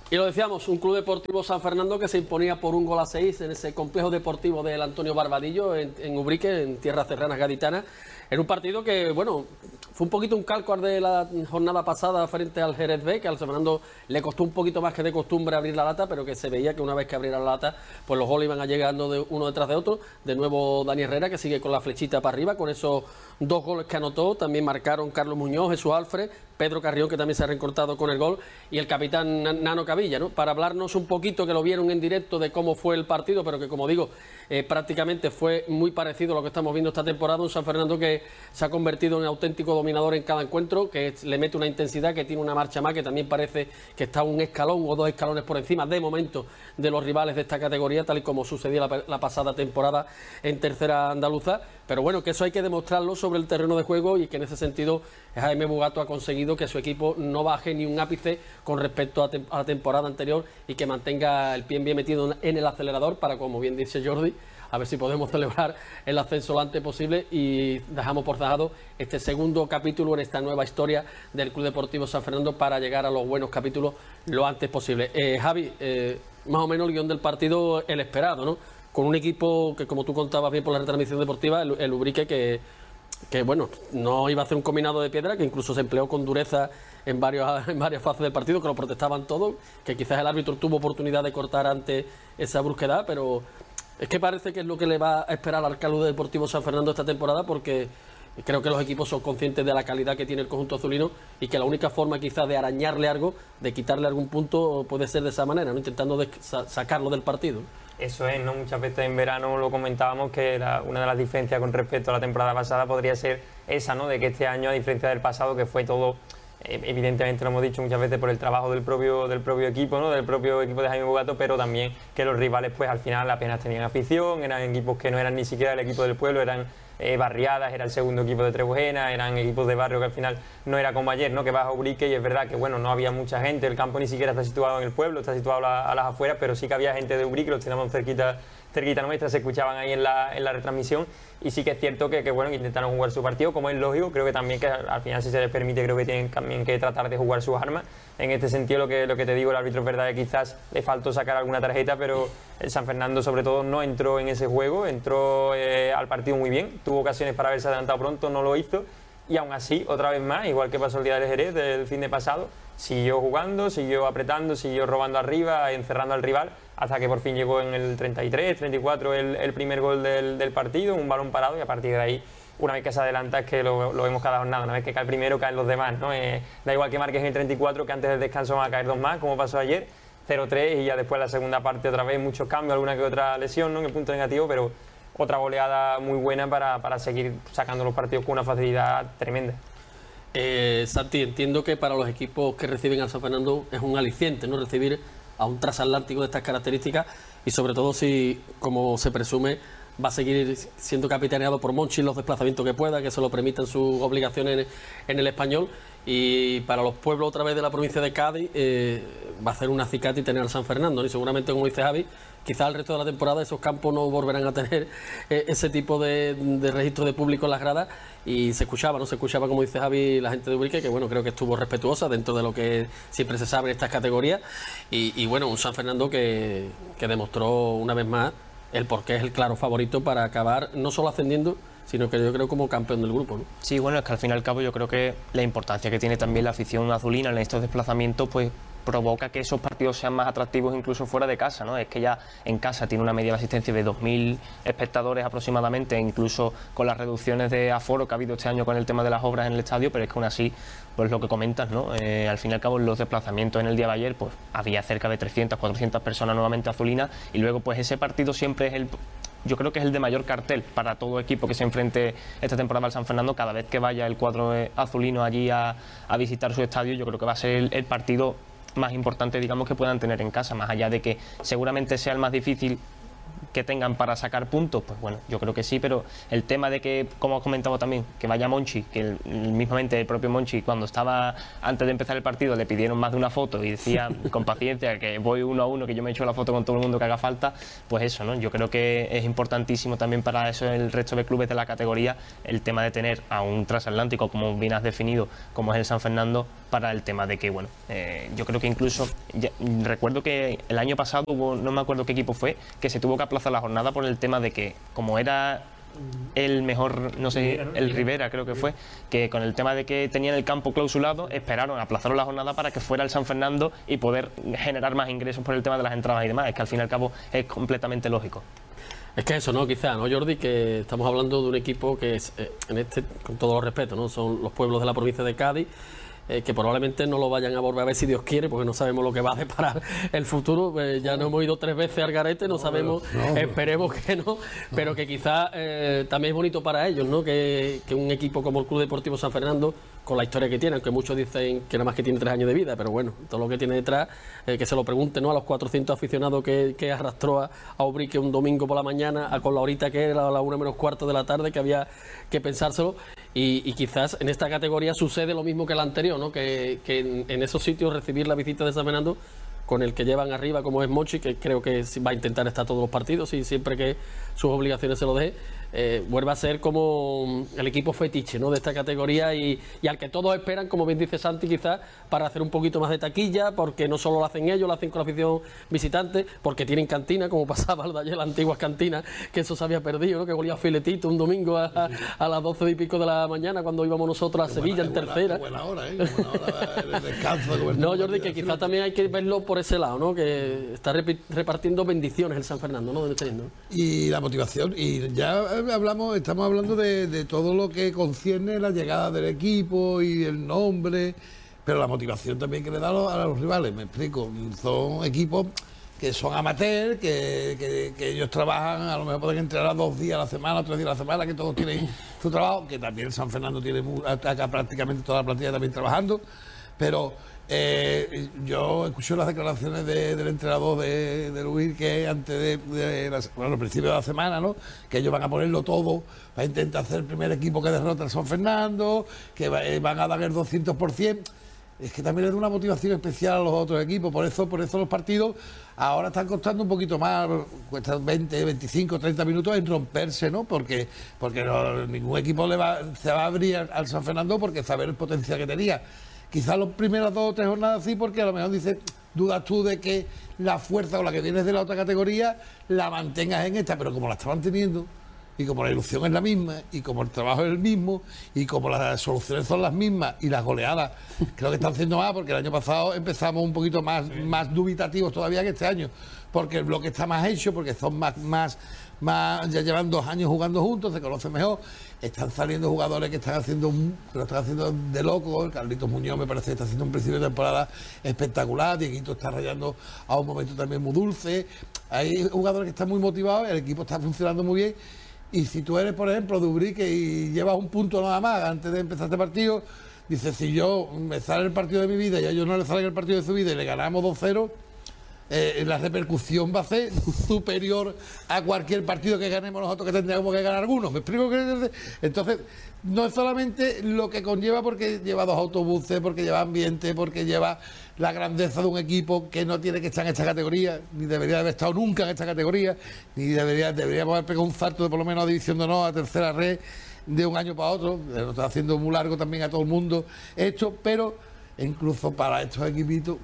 Y lo decíamos, un Club Deportivo San Fernando que se imponía por 1-6 en ese complejo deportivo del Antonio Barbadillo, en Ubrique, en tierras serranas gaditanas, en un partido que, bueno, fue un poquito un calco al de la jornada pasada frente al Jerez B, que al San Fernando le costó un poquito más que de costumbre abrir la lata, pero que se veía que una vez que abriera la lata, pues los goles iban a llegando de uno detrás de otro. De nuevo Dani Herrera, que sigue con la flechita para arriba, con esos 2 goles que anotó. También marcaron Carlos Muñoz, Jesús Alfred, Pedro Carrión, que también se ha reencortado con el gol, y el capitán Nano Cavilla, ¿no? Para hablarnos un poquito, que lo vieron en directo, de cómo fue el partido, pero que, como digo, prácticamente fue muy parecido a lo que estamos viendo esta temporada. Un San Fernando que se ha convertido en auténtico dominador en cada encuentro, que le mete una intensidad, que tiene una marcha más, que también parece que está un escalón o 2 escalones por encima, de momento, de los rivales de esta categoría, tal y como sucedía la pasada temporada en tercera andaluza. Pero bueno, que eso hay que demostrarlo sobre el terreno de juego, y que en ese sentido Jaime Bugato ha conseguido que su equipo no baje ni un ápice con respecto a la temporada anterior, y que mantenga el pie bien metido en el acelerador para, como bien dice Jordi, a ver si podemos celebrar el ascenso lo antes posible, y dejamos por dejado este segundo capítulo en esta nueva historia del Club Deportivo San Fernando para llegar a los buenos capítulos lo antes posible. Javi, más o menos el guión del partido, el esperado, ¿no? Con un equipo que, como tú contabas bien por la retransmisión deportiva, el Ubrique, que bueno, no iba a hacer un combinado de piedra, que incluso se empleó con dureza en varias fases del partido, que lo protestaban todos, que quizás el árbitro tuvo oportunidad de cortar ante esa brusquedad, pero es que parece que es lo que le va a esperar al Club Deportivo San Fernando esta temporada, porque creo que los equipos son conscientes de la calidad que tiene el conjunto azulino, y que la única forma quizás de arañarle algo, de quitarle algún punto, puede ser de esa manera, ¿no? Intentando sacarlo del partido. Eso es, ¿no? Muchas veces en verano lo comentábamos, que una de las diferencias con respecto a la temporada pasada podría ser esa, ¿no? De que este año, a diferencia del pasado, que fue todo, evidentemente lo hemos dicho muchas veces, por el trabajo del propio equipo, ¿no? Del propio equipo de Jaime Bugato, pero también que los rivales pues al final apenas tenían afición, eran equipos que no eran ni siquiera el equipo del pueblo, eran barriadas, era el segundo equipo de Trebujena, eran equipos de barrio que al final no era como ayer, ¿no? Que vas a Ubrique y es verdad que bueno, no había mucha gente, el campo ni siquiera está situado en el pueblo, está situado a las afueras, pero sí que había gente de Ubrique, los teníamos cerquita nuestra, se escuchaban ahí en la retransmisión, y sí que es cierto que bueno, que intentaron jugar su partido, como es lógico. Creo que también que al final, si se les permite, creo que tienen también que tratar de jugar sus armas. En este sentido, lo que te digo, el árbitro es verdad que quizás le faltó sacar alguna tarjeta, pero el San Fernando sobre todo no entró en ese juego, entró al partido muy bien, tuvo ocasiones para haberse adelantado pronto, no lo hizo, y aún así, otra vez más, igual que pasó el día del Jerez del fin de pasado, siguió jugando, siguió apretando, siguió robando arriba, encerrando al rival, hasta que por fin llegó en el 33, 34 el primer gol del partido, un balón parado, y a partir de ahí, una vez que se adelanta, es que lo vemos cada jornada, una vez que cae el primero, caen los demás, ¿no? Da igual que marques en el 34, que antes del descanso van a caer 2 más, como pasó ayer, 0-3, y ya después la segunda parte otra vez muchos cambios, alguna que otra lesión, ¿no? En el punto negativo, pero otra goleada muy buena para seguir sacando los partidos con una facilidad tremenda. Santi, entiendo que para los equipos que reciben al San Fernando es un aliciente, ¿no? Recibir a un transatlántico de estas características, y sobre todo si, como se presume, va a seguir siendo capitaneado por Monchi en los desplazamientos que pueda, que se lo permitan sus obligaciones en el Español. Y para los pueblos otra vez de la provincia de Cádiz va a ser un acicate tener al San Fernando, ¿no? Y seguramente, como dice Javi, quizás el resto de la temporada esos campos no volverán a tener ese tipo de registro de público en las gradas, y se escuchaba, como dice Javi, la gente de Ubrique, que bueno, creo que estuvo respetuosa dentro de lo que siempre se sabe en estas categorías, y bueno, un San Fernando que demostró una vez más el por qué es el claro favorito para acabar no solo ascendiendo, sino que yo creo como campeón del grupo, ¿no? Sí, bueno, es que al fin y al cabo yo creo que la importancia que tiene también la afición azulina en estos desplazamientos, pues provoca que esos partidos sean más atractivos incluso fuera de casa, ¿no? Es que ya en casa tiene una media de asistencia de 2.000 espectadores aproximadamente, incluso con las reducciones de aforo que ha habido este año con el tema de las obras en el estadio, pero es que aún así, pues lo que comentas, ¿no? Al fin y al cabo, en los desplazamientos en el día de ayer, pues había cerca de 300, 400 personas nuevamente azulinas, y luego pues ese partido siempre es yo creo que es el de mayor cartel para todo equipo que se enfrente esta temporada al San Fernando. Cada vez que vaya el cuadro azulino allí a visitar su estadio, yo creo que va a ser el partido más importante, digamos, que puedan tener en casa, más allá de que seguramente sea el más difícil que tengan para sacar puntos, pues bueno, yo creo que sí, pero el tema de que, como has comentado también, que vaya Monchi, que mismamente el propio Monchi, cuando estaba antes de empezar el partido, le pidieron más de una foto y decía con paciencia que voy 1 a 1, que yo me echo la foto con todo el mundo que haga falta, pues eso, ¿no? Yo creo que es importantísimo también para eso el resto de clubes de la categoría, el tema de tener a un transatlántico, como bien has definido, como es el San Fernando, para el tema de que, bueno, yo creo que incluso, recuerdo que el año pasado hubo, no me acuerdo qué equipo fue, que se tuvo que aplazar la jornada por el tema de que, como era el mejor, no sé, el Rivera creo que fue, que con el tema de que tenían el campo clausulado, esperaron, aplazaron la jornada para que fuera el San Fernando y poder generar más ingresos por el tema de las entradas y demás. Es que al fin y al cabo es completamente lógico. Es que eso, ¿no? Quizá, ¿no, Jordi? Que estamos hablando de un equipo que es, con todo los respetos, ¿no? Son los pueblos de la provincia de Cádiz, que probablemente no lo vayan a volver a ver si Dios quiere, porque no sabemos lo que va a deparar el futuro. Ya no hemos ido 3 veces al garete, no sabemos, esperemos que no, pero que quizás también es bonito para ellos, ¿no? Que un equipo como el Club Deportivo San Fernando, con la historia que tiene, aunque muchos dicen que nada más que tiene 3 años de vida, pero bueno, todo lo que tiene detrás, que se lo pregunten, ¿no? A los 400 aficionados que arrastró a Ubrique un domingo por la mañana, con la horita que era, a la 1 menos cuarto de la tarde, que había que pensárselo, y quizás en esta categoría sucede lo mismo que la anterior, ¿no? Que en esos sitios recibir la visita de San Fernando, con el que llevan arriba, como es Mochi, que creo que va a intentar estar todos los partidos y siempre que sus obligaciones se lo deje, vuelve a ser como el equipo fetiche, ¿no? De esta categoría y al que todos esperan, como bien dice Santi, quizás para hacer un poquito más de taquilla, porque no solo lo hacen ellos, lo hacen con la afición visitante, porque tienen cantina, como pasaba de ayer, las antiguas cantinas, que eso se había perdido, ¿no? Que volía a filetito un domingo a las 12 y pico de la mañana, cuando íbamos nosotros a Sevilla en tercera. Buena hora, ¿eh? Buena hora de descanso. No, Jordi, que quizás también hay que verlo por ese lado, ¿no? Que está repartiendo bendiciones el San Fernando, ¿no? Y la motivación, y ya estamos hablando de todo lo que concierne la llegada del equipo y el nombre, pero la motivación también que le da a los rivales, me explico. Son equipos que son amateurs, que ellos trabajan, a lo mejor pueden entrenar 2 días a la semana, 3 días a la semana, que todos tienen su trabajo, que también el San Fernando tiene acá prácticamente toda la plantilla también trabajando, pero yo escuché las declaraciones del entrenador de Luis, que antes al principio de la semana, ¿no? Que ellos van a ponerlo todo para intentar hacer el primer equipo que derrota al San Fernando, que van a dar el 200%. Es que también le da una motivación especial a los otros equipos, por eso los partidos ahora están costando un poquito más, cuestan 20, 25, 30 minutos en romperse, ¿no? Porque ningún equipo se va a abrir al San Fernando porque sabe el potencial que tenía. Quizás las primeras 2 o 3 jornadas sí, porque a lo mejor dudas tú de que la fuerza con la que vienes de la otra categoría la mantengas en esta, pero como la estaban teniendo, y como la ilusión es la misma, y como el trabajo es el mismo, y como las soluciones son las mismas, y las goleadas creo que están haciendo más, porque el año pasado empezamos un poquito más dubitativos todavía que este año, porque el bloque está más hecho, porque son más ya llevan 2 años jugando juntos, se conocen mejor, están saliendo jugadores que lo están haciendo de loco. El Carlitos Muñoz me parece que está haciendo un principio de temporada espectacular, Dieguito está rayando a un momento también muy dulce, hay jugadores que están muy motivados, el equipo está funcionando muy bien, y si tú eres, por ejemplo, de Ubrique y llevas un punto nada más antes de empezar este partido, dices, si yo me sale el partido de mi vida y a ellos no les sale el partido de su vida y le ganamos 2-0, la repercusión va a ser superior a cualquier partido que ganemos nosotros, que tendríamos que ganar algunos. ¿Me explico? Entonces, no es solamente lo que conlleva, porque lleva 2 autobuses, porque lleva ambiente, porque lleva la grandeza de un equipo que no tiene que estar en esta categoría, ni debería haber estado nunca en esta categoría, ni deberíamos haber pegado un salto de por lo menos a División de Honor, a tercera red, de un año para otro. Lo está haciendo muy largo también a todo el mundo esto, pero incluso para estos equipos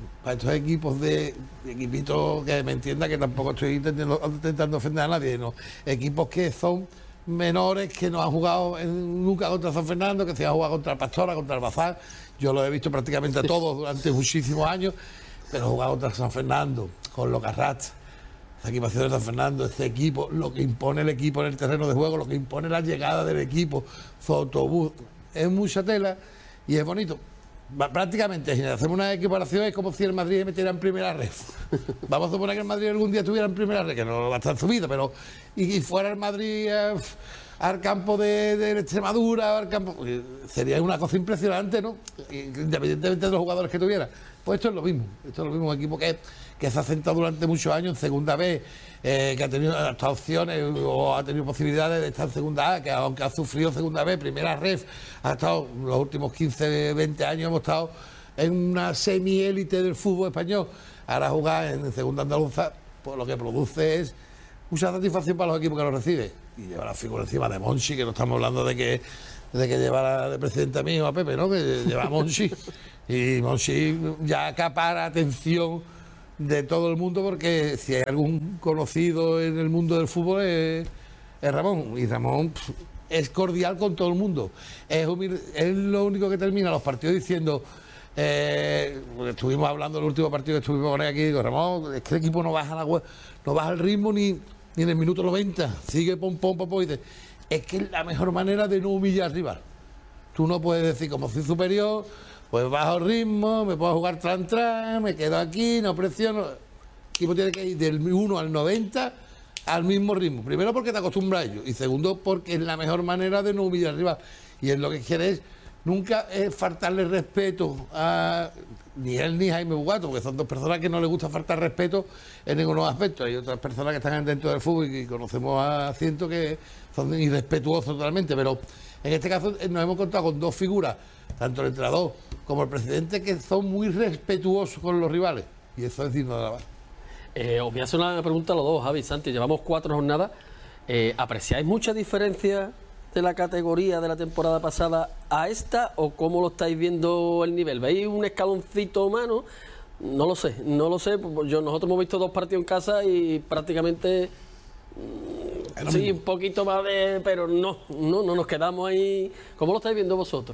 que me entienda que tampoco estoy intentando ofender a nadie, ¿no? Equipos que son menores, que no han jugado nunca contra San Fernando, que se han jugado contra el Pastora, contra el Bazar. Yo lo he visto prácticamente a todos durante muchísimos años, pero jugar contra San Fernando, con los Carrats, esa equipación de San Fernando, ese equipo, lo que impone el equipo en el terreno de juego, lo que impone la llegada del equipo, su autobús, es mucha tela y es bonito. Prácticamente, si hacemos una equiparación, es como si el Madrid metiera en primera red. Vamos a suponer que el Madrid algún día estuviera en primera red, que no va a estar en su vida, pero y fuera el Madrid al campo de Extremadura, al campo, sería una cosa impresionante, ¿no? Independientemente de los jugadores que tuviera. Pues esto es lo mismo, un equipo que se ha sentado durante muchos años en segunda B, que ha tenido hasta opciones o ha tenido posibilidades de estar en segunda A, que aunque ha sufrido segunda B, primera ref, ha estado los últimos 15, 20 años hemos estado en una semi-élite del fútbol español. Ahora jugar en segunda andaluza, pues lo que produce es mucha satisfacción para los equipos que lo reciben. Y lleva la figura encima de Monchi, que no estamos hablando de que llevara de presidente a mí o a Pepe, ¿no? Que lleva a Monchi. Y Monchi ya acapara atención de todo el mundo, porque si hay algún conocido en el mundo del fútbol es Ramón. Y Ramón es cordial con todo el mundo. Es lo único que termina los partidos diciendo... estuvimos hablando del último partido que estuvimos con él aquí, digo, Ramón, es que el equipo no baja el ritmo ni en el minuto 90, sigue pom, y dice, es que es la mejor manera de no humillar al rival. Tú no puedes decir, como soy superior, pues bajo el ritmo, me puedo jugar tran, me quedo aquí, no presiono. El equipo tiene que ir del 1 al 90 al mismo ritmo. Primero porque te acostumbras a ello, y segundo porque es la mejor manera de no humillar al rival. Y es lo que quieres. Nunca es faltarle respeto a ni él ni Jaime Bugato, porque son dos personas que no les gusta faltar respeto en ninguno aspecto. Hay otras personas que están dentro del fútbol y conocemos a cientos que son irrespetuosos totalmente, pero en este caso nos hemos contado con dos figuras, tanto el entrenador como el presidente, que son muy respetuosos con los rivales, y eso es digno de alabar. Os voy a hacer una pregunta a los dos, Javi y Santi. Llevamos 4 jornadas. ¿Apreciáis mucha diferencia de la categoría de la temporada pasada a esta, o cómo lo estáis viendo el nivel? ¿Veis un escaloncito más, no? No lo sé. Nosotros hemos visto 2 partidos en casa y prácticamente sí, un poquito más pero no nos quedamos ahí. ¿Cómo lo estáis viendo vosotros?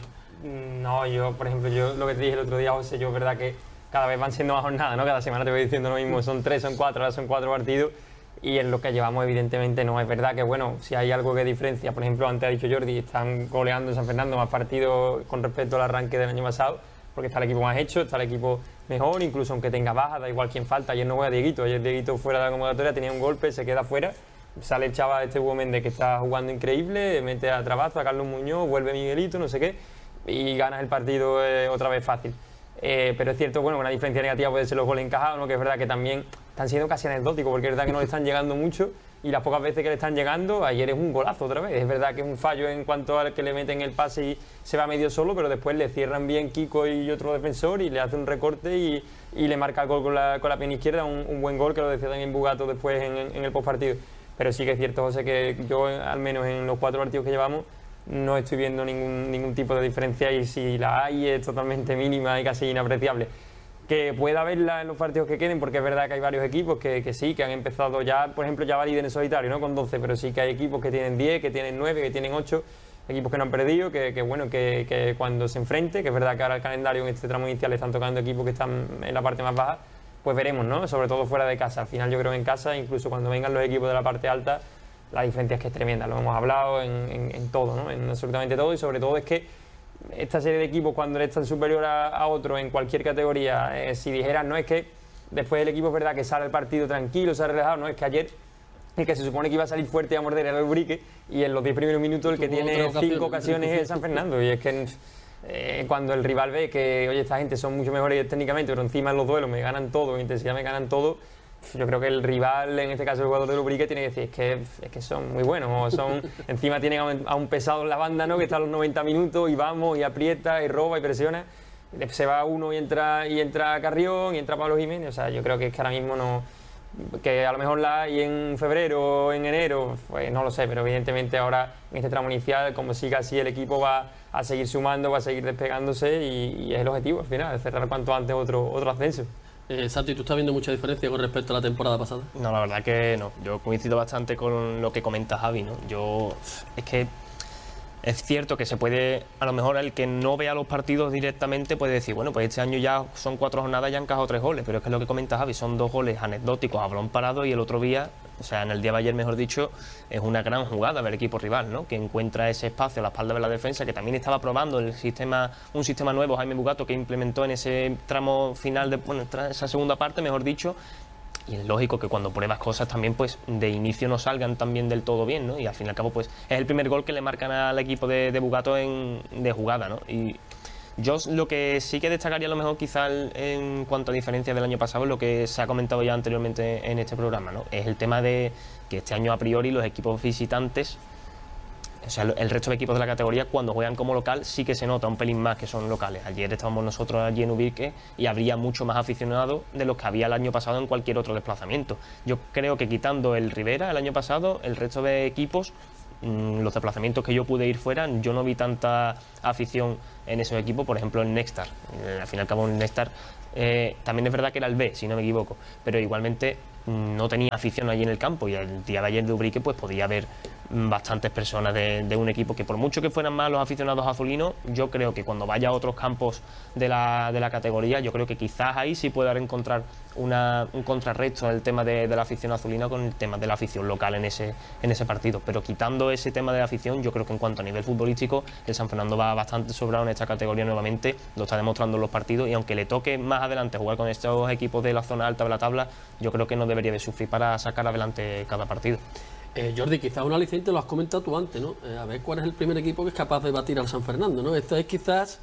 No, yo, por ejemplo, lo que te dije el otro día, José, yo es verdad que cada vez van siendo más jornadas, ¿no? Cada semana te voy diciendo lo mismo, son 3, son 4, ahora son 4 partidos. Y en lo que llevamos, evidentemente, no. Es verdad que, bueno, si hay algo que diferencia, por ejemplo, antes ha dicho Jordi, están goleando en San Fernando más partidos con respecto al arranque del año pasado, porque está el equipo más hecho, está el equipo mejor, incluso aunque tenga baja, da igual quién falta. Ayer no juega Dieguito, ayer Dieguito fuera de la convocatoria, tenía un golpe, se queda fuera, sale el chaval Hugo Méndez, que está jugando increíble, mete a Trabazo, a Carlos Muñoz, vuelve Miguelito, no sé qué, y ganas el partido otra vez fácil. Pero es cierto, bueno, una diferencia negativa puede ser los goles encajados, ¿no? Que es verdad que también están siendo casi anecdóticos, porque es verdad que no le están llegando mucho, y las pocas veces que le están llegando, ayer es un golazo otra vez. Es verdad que es un fallo en cuanto al que le meten el pase y se va medio solo, pero después le cierran bien Kiko y otro defensor y le hace un recorte y le marca el gol con la pierna izquierda, un buen gol, que lo decía también Bugato después en el postpartido. Pero sí que es cierto, José, que yo, al menos en los 4 partidos que llevamos, no estoy viendo ningún tipo de diferencia, y si la hay es totalmente mínima y casi inapreciable. Que pueda haberla en los partidos que queden, porque es verdad que hay varios equipos que sí, que han empezado ya, por ejemplo, ya va líder en solitario, ¿no? Con 12, pero sí que hay equipos que tienen 10, que tienen 9, que tienen 8, equipos que no han perdido, que cuando se enfrente, que es verdad que ahora el calendario en este tramo inicial están tocando equipos que están en la parte más baja, pues veremos, ¿no? Sobre todo fuera de casa. Al final yo creo que en casa, incluso cuando vengan los equipos de la parte alta, la diferencia es que es tremenda, lo hemos hablado en todo, ¿no? En absolutamente todo, y sobre todo es que esta serie de equipos, cuando eres tan superior a otro en cualquier categoría, si dijeras, no, es que después el equipo es verdad que sale el partido tranquilo, se ha relajado, no, es que ayer el que se supone que iba a salir fuerte y a morder era el Ubrique, y en los 10 primeros minutos el que tiene 5 ocasiones es San Fernando, y es que cuando el rival ve que, oye, esta gente son mucho mejores técnicamente, pero encima en los duelos me ganan todo, en intensidad me ganan todo, yo creo que el rival, en este caso el jugador del Ubrique, tiene que decir, es que son muy buenos, o son, encima tienen a un pesado en la banda, ¿no? Que está a los 90 minutos y vamos, y aprieta, y roba, y presiona, se va uno y entra Carrión, y entra Pablo Jiménez. O sea, yo creo que es que ahora mismo no, que a lo mejor la hay en febrero o en enero, pues no lo sé, pero evidentemente ahora en este tramo inicial, como siga así, el equipo va a seguir sumando, va a seguir despegándose, y es el objetivo al final, cerrar cuanto antes otro ascenso. Santi, ¿tú estás viendo mucha diferencia con respecto a la temporada pasada? No, la verdad que no. Yo coincido bastante con lo que comenta Javi, ¿no? Es que es cierto que se puede, a lo mejor el que no vea los partidos directamente puede decir, bueno, pues este año ya son 4 jornadas y ya han encajado 3 goles, pero es que lo que comenta Javi son 2 goles anecdóticos a balón parado, y el otro día, o sea, en el día de ayer, mejor dicho, es una gran jugada del equipo rival, ¿no? Que encuentra ese espacio a la espalda de la defensa, que también estaba probando un sistema nuevo, Jaime Bugato, que implementó en ese tramo final, esa segunda parte, mejor dicho. Y es lógico que cuando pruebas cosas también, pues de inicio no salgan también del todo bien, ¿no? Y al fin y al cabo, pues es el primer gol que le marcan al equipo de Bugato de jugada, ¿no? Y yo lo que sí que destacaría a lo mejor quizá en cuanto a diferencia del año pasado, lo que se ha comentado ya anteriormente en este programa, ¿no? Es el tema de que este año a priori los equipos visitantes, o sea, el resto de equipos de la categoría, cuando juegan como local sí que se nota un pelín más que son locales. Ayer estábamos nosotros allí en Ubrique y habría mucho más aficionados de los que había el año pasado en cualquier otro desplazamiento. Yo creo que quitando el Rivera el año pasado, el resto de equipos los desplazamientos que yo pude ir fuera, yo no vi tanta afición en esos equipos, por ejemplo en Nextar. Al fin y al cabo en Nextar también es verdad que era el B, si no me equivoco, pero igualmente no tenía afición allí en el campo, y el día de ayer de Ubrique pues podía haber bastantes personas de un equipo que, por mucho que fueran más los aficionados azulinos, yo creo que cuando vaya a otros campos de la categoría, yo creo que quizás ahí sí pueda encontrar un contrarresto el tema de la afición azulina con el tema de la afición local en ese partido. Pero quitando ese tema de la afición, yo creo que en cuanto a nivel futbolístico, el San Fernando va bastante sobrado en esta categoría nuevamente, lo está demostrando en los partidos, y aunque le toque más adelante jugar con estos equipos de la zona alta de la tabla, yo creo que no debería de sufrir para sacar adelante cada partido. Jordi, quizás un aliciente lo has comentado tú antes, ¿no? A ver cuál es el primer equipo que es capaz de batir al San Fernando, ¿no? Esta es quizás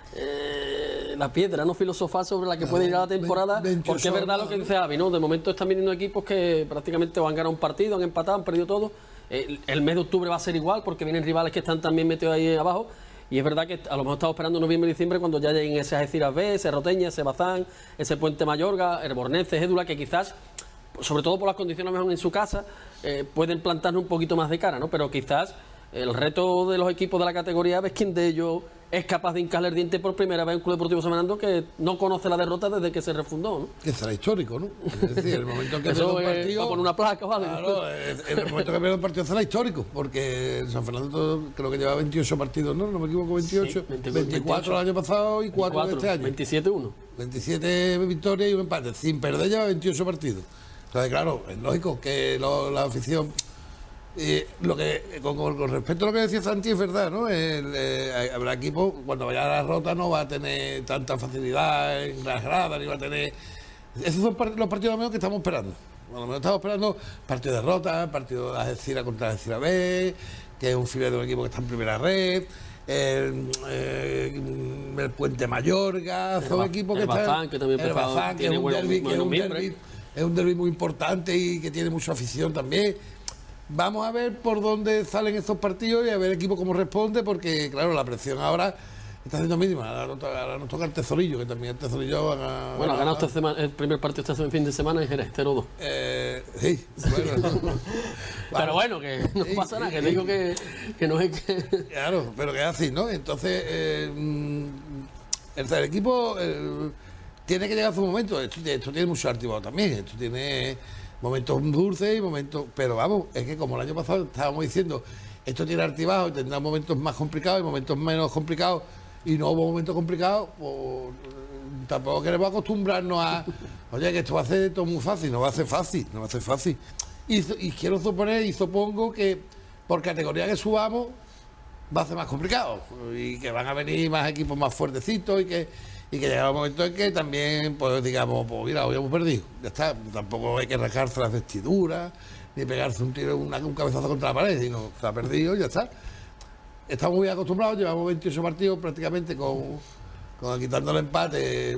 la piedra no filosofal sobre la que puede ir a la temporada, porque es verdad lo que dice Avi, ¿no? De momento están viniendo equipos que prácticamente han ganado un partido, han empatado, han perdido todo. El mes de octubre va a ser igual, porque vienen rivales que están también metidos ahí abajo. Y es verdad que a lo mejor estamos esperando noviembre y diciembre cuando ya lleguen ese Algeciras B, ese Roteña, ese Bazán, ese Puente Mayorga, el Bornense, Édula, que quizás, sobre todo por las condiciones mejor en su casa, pueden plantarnos un poquito más de cara, ¿no? Pero quizás el reto de los equipos de la categoría es quién de ellos es capaz de hincarle el diente por primera vez en un Club Deportivo San Fernando que no conoce la derrota desde que se refundó, ¿no? Que será histórico, ¿no? Es decir, el momento en que eso pierde un partido... va por una placa, ¿vale? Claro, el momento que pierde un partido será histórico, porque el San Fernando creo que lleva 28 partidos, ¿no? No me equivoco, 28. Sí, 24 el año pasado y 4 este año. 27-1. 27 victorias y un empate. Sin perder lleva 28 partidos. Entonces, claro, es lógico que la afición... lo que con respecto a lo que decía Santi, es verdad, ¿no? Habrá equipos, cuando vaya a la rota no va a tener tanta facilidad en las gradas, ni va a tener... Esos son los partidos menos que estamos esperando. Bueno, menos estamos esperando partido de derrota, partido de Algeciras contra Algeciras B, que es un filial de un equipo que está en primera red, el Puente Mayorga, son equipos que están... Bazán, que también el Bazán, que es un derbi, es un derbi muy importante y que tiene mucha afición también. Vamos a ver por dónde salen estos partidos y a ver el equipo cómo responde, porque claro, la presión ahora está siendo mínima. Ahora nos toca el Tesorillo, que también el Tesorillo ha ganado el primer partido este fin de semana en Jerez, 0-2. Sí, bueno. Pero bueno, que no pasa nada, que digo que no es que... Claro, pero que es así, ¿no? Entonces, el equipo tiene que llegar a su momento. Esto tiene mucho archivado también, esto tiene... momentos dulces y momentos... Pero vamos, es que como el año pasado estábamos diciendo, esto tiene artibado y tendrá momentos más complicados y momentos menos complicados, y no hubo momentos complicados, pues tampoco queremos acostumbrarnos a... Oye, que esto va a ser todo muy fácil, no va a ser fácil, no va a ser fácil. Y quiero suponer y supongo que por categoría que subamos va a ser más complicado, y que van a venir más equipos más fuertecitos y que llega un momento en que también, pues digamos, pues mira, hoy hemos perdido, ya está. Tampoco hay que rascarse las vestiduras, ni pegarse un tiro, un cabezazo contra la pared, sino se ha perdido, ya está. Estamos muy acostumbrados, llevamos 28 partidos prácticamente quitando el empate,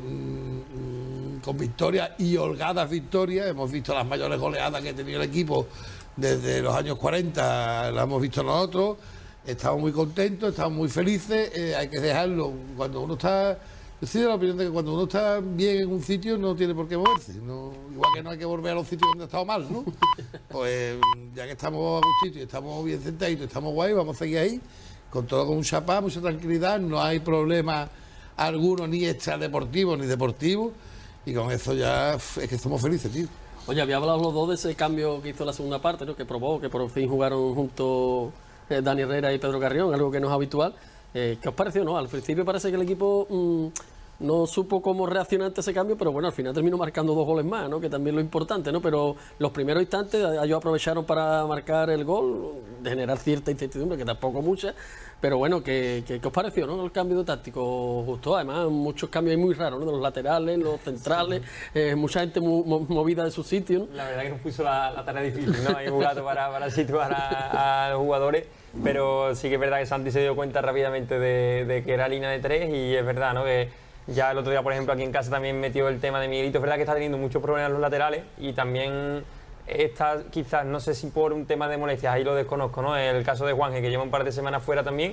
con victorias y holgadas victorias. Hemos visto las mayores goleadas que ha tenido el equipo desde los años 40, las hemos visto nosotros. Estamos muy contentos, estamos muy felices, hay que dejarlo cuando uno está... Yo soy de la opinión de que cuando uno está bien en un sitio no tiene por qué moverse, ¿no? Igual que no hay que volver a los sitios donde ha estado mal, ¿no? Pues ya que estamos a gustito y estamos bien sentaditos, estamos guay, vamos a seguir ahí, con todo con mucha paz, mucha tranquilidad, no hay problema alguno, ni extradeportivo ni deportivo, y con eso ya es que somos felices, tío. Oye, había hablado los dos de ese cambio que hizo la segunda parte, ¿no? Que probó, que por fin jugaron juntos Dani Herrera y Pedro Carrión, algo que no es habitual. ¿Qué os pareció, no? Al principio parece que el equipo no supo cómo reaccionar ante ese cambio, pero bueno, al final terminó marcando 2 goles más, ¿no? Que también es lo importante, ¿no? Pero los primeros instantes ellos aprovecharon para marcar el gol, de generar cierta incertidumbre, que tampoco mucha, pero bueno, ¿qué os pareció, no? El cambio de táctico justo, además muchos cambios muy raros, ¿no? De los laterales, los centrales, mucha gente movida de su sitio, ¿no? La verdad que nos puso la tarea difícil, ¿no? Hay un gato para situar a los jugadores, pero sí que es verdad que Santi se dio cuenta rápidamente de que era línea de 3, y es verdad, ¿no? Que ya el otro día, por ejemplo, aquí en casa también metió el tema de Miguelito. Es verdad que está teniendo muchos problemas en los laterales, y también está quizás, no sé si por un tema de molestias, ahí lo desconozco, ¿no? El caso de Juanje, que lleva un par de semanas fuera también,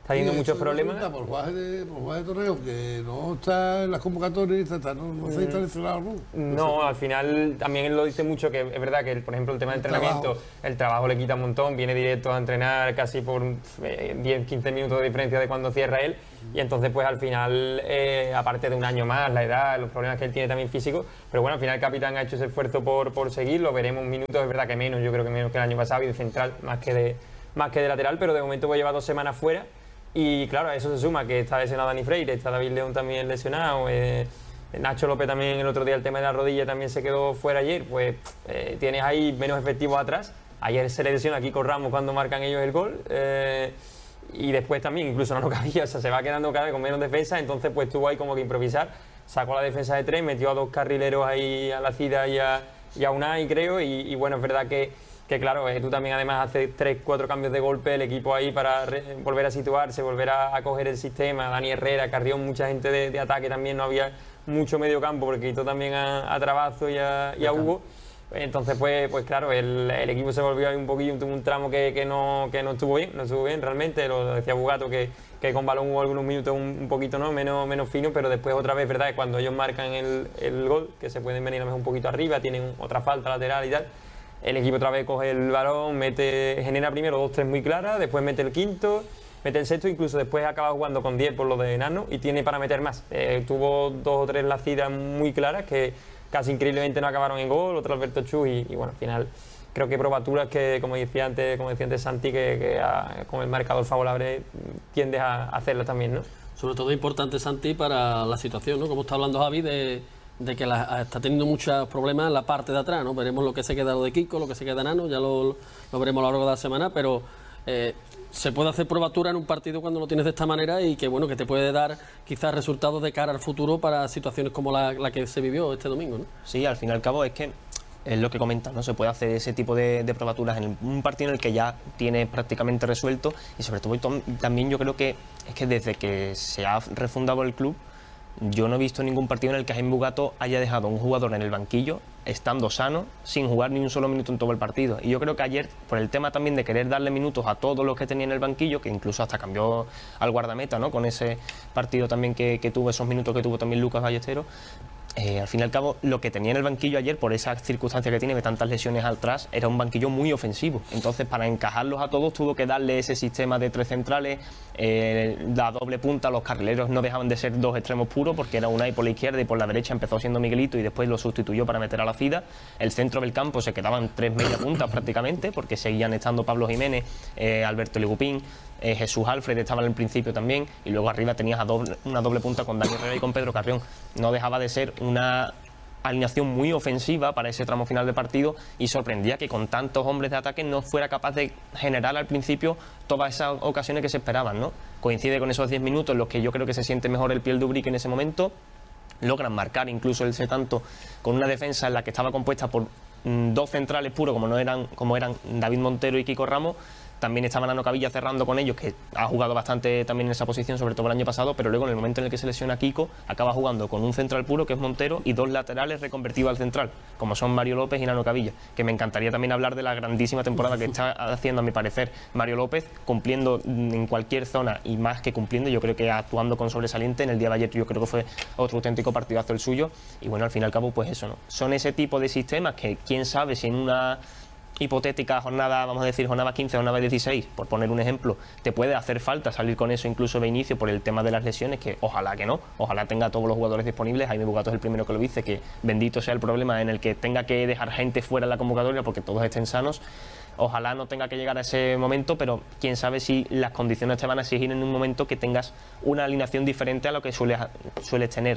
está teniendo muchos problemas. Por Juan de Torreo, que no está en las convocatorias, no se está seleccionado. No, al final también él lo dice mucho, que es verdad que, por ejemplo, el tema de entrenamiento, el trabajo le quita un montón, viene directo a entrenar casi por 10-15 minutos de diferencia de cuando cierra él, y entonces pues al final, aparte de un año más, la edad, los problemas que él tiene también físicos, pero bueno, al final el capitán ha hecho ese esfuerzo por seguirlo, veremos minutos, es verdad que menos, yo creo que menos que el año pasado, y de central más que de lateral, pero de momento pues lleva 2 semanas fuera. Y claro, a eso se suma que está lesionado Dani Freire, está David León también lesionado, Nacho López también el otro día, el tema de la rodilla también se quedó fuera ayer, pues tienes ahí menos efectivos atrás. Ayer se le lesiona a Kiko Ramos cuando marcan ellos el gol, y después también incluso no cabía, o sea, se va quedando cada vez con menos defensa, entonces pues tuvo ahí como que improvisar, sacó la defensa de 3, metió a 2 carrileros ahí a la Cida y a Unai, creo, y bueno, es verdad que claro, tú también además haces 3-4 cambios de golpe, el equipo ahí para volver a situarse, volver a coger el sistema, Dani Herrera, Carrión, mucha gente de ataque también, no había mucho medio campo porque quitó también a Trabazo y a Hugo, entonces pues claro, el equipo se volvió ahí un poquillo, tuvo un tramo que no estuvo bien realmente, lo decía Bugato que con balón hubo algunos minutos un poquito menos fino, pero después otra vez, verdad, cuando ellos marcan el gol, que se pueden venir a lo mejor un poquito arriba, tienen otra falta lateral y tal, el equipo otra vez coge el balón, genera primero 2-3 muy claras, después mete el quinto, mete el sexto, incluso después acaba jugando con 10 por lo de Nano y tiene para meter más. Tuvo 2 o 3 lacidas muy claras que casi increíblemente no acabaron en gol, otro Alberto Chus y bueno, al final creo que probaturas que, como decía antes Santi, que con el marcador favorable tiendes a hacerlas también, ¿no? Sobre todo importante, Santi, para la situación, ¿no? Como está hablando Javi, de que está teniendo muchos problemas en la parte de atrás, ¿no? Veremos lo que se queda lo de Kiko, lo que se queda Nano, ya lo veremos a lo largo de la semana, pero se puede hacer probatura en un partido cuando lo tienes de esta manera y que bueno, que te puede dar quizás resultados de cara al futuro para situaciones como la que se vivió este domingo, ¿no? Sí, al fin y al cabo es que es lo que comentas, ¿no? Se puede hacer ese tipo de probaturas en un partido en el que ya tienes prácticamente resuelto y sobre todo también yo creo que es que desde que se ha refundado el club yo no he visto ningún partido en el que Jaime Bugato haya dejado a un jugador en el banquillo estando sano, sin jugar ni un solo minuto en todo el partido. Y yo creo que ayer, por el tema también de querer darle minutos a todos los que tenía en el banquillo, que incluso hasta cambió al guardameta, ¿no? Con ese partido también que tuvo, esos minutos que tuvo también Lucas Ballesteros, al fin y al cabo, lo que tenía en el banquillo ayer, por esa circunstancia que tiene de tantas lesiones atrás, era un banquillo muy ofensivo. Entonces, para encajarlos a todos, tuvo que darle ese sistema de 3 centrales, la doble punta. Los carrileros no dejaban de ser 2 extremos puros, porque era Unai por la izquierda y por la derecha empezó siendo Miguelito y después lo sustituyó para meter a la Cida. El centro del campo se quedaban 3 media puntas prácticamente, porque seguían estando Pablo Jiménez, Alberto Ligupín, Jesús Alfred estaba en el principio también, y luego arriba tenías una doble punta con Dani Herrera y con Pedro Carrión. No dejaba de ser una alineación muy ofensiva para ese tramo final de partido y sorprendía que con tantos hombres de ataque no fuera capaz de generar al principio todas esas ocasiones que se esperaban, ¿no? Coincide con esos 10 minutos en los que yo creo que se siente mejor el pie de Ubrique en ese momento, logran marcar incluso ese tanto con una defensa en la que estaba compuesta por 2 centrales puros como eran David Montero y Kiko Ramos. También estaba Nano Cavilla cerrando con ellos, que ha jugado bastante también en esa posición, sobre todo el año pasado, pero luego en el momento en el que se lesiona Kiko, acaba jugando con un central puro, que es Montero, y 2 laterales reconvertidos al central, como son Mario López y Nano Cavilla, que me encantaría también hablar de la grandísima temporada que está haciendo, a mi parecer, Mario López, cumpliendo en cualquier zona, y más que cumpliendo, yo creo que actuando con sobresaliente. En el día de ayer yo creo que fue otro auténtico partidazo el suyo, y bueno, al fin y al cabo, pues eso, ¿no? Son ese tipo de sistemas que, quién sabe si en una hipotética jornada, vamos a decir jornada 15 o jornada 16, por poner un ejemplo, te puede hacer falta salir con eso incluso de inicio por el tema de las lesiones, que ojalá que no, ojalá tenga a todos los jugadores disponibles. Jaime Bugato es el primero que lo dice, que bendito sea el problema en el que tenga que dejar gente fuera de la convocatoria porque todos estén sanos. Ojalá no tenga que llegar a ese momento, pero quién sabe si las condiciones te van a exigir en un momento que tengas una alineación diferente a lo que sueles tener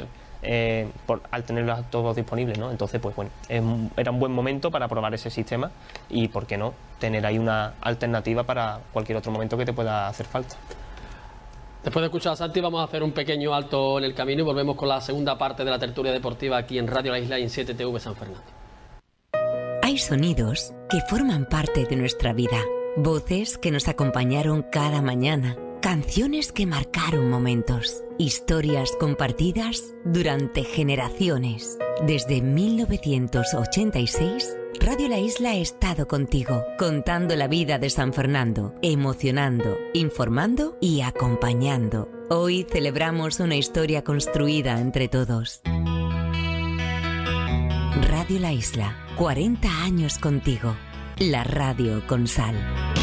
al tenerlos todos disponibles, ¿no? Entonces, pues bueno, era un buen momento para probar ese sistema y, ¿por qué no?, tener ahí una alternativa para cualquier otro momento que te pueda hacer falta. Después de escuchar a Santi, vamos a hacer un pequeño alto en el camino y volvemos con la segunda parte de la tertulia deportiva aquí en Radio La Isla y en 7TV San Fernando. Hay sonidos que forman parte de nuestra vida, voces que nos acompañaron cada mañana, canciones que marcaron momentos, historias compartidas durante generaciones. Desde 1986, Radio La Isla ha estado contigo, contando la vida de San Fernando, emocionando, informando y acompañando. Hoy celebramos una historia construida entre todos. Radio La Isla, 40 años contigo. La radio con sal.